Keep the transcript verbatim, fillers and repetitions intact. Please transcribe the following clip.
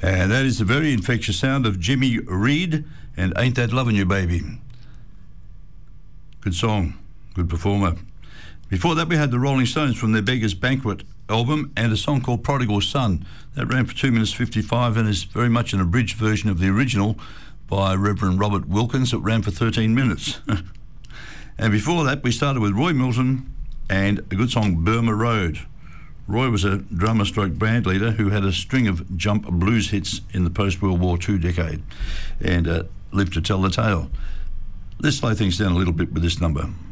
And that is the very infectious sound of Jimmy Reed and Ain't That Lovin' You Baby. Good song, good performer. Before that we had the Rolling Stones from their Beggar's Banquet album and a song called Prodigal Son. That ran for two minutes fifty-five and is very much an abridged version of the original by Reverend Robert Wilkins that ran for thirteen minutes. And before that we started with Roy Milton and a good song, Burma Road. Roy was a drummer stroke band leader who had a string of jump blues hits in the post-World War Two decade and uh, lived to tell the tale. Let's slow things down a little bit with this number.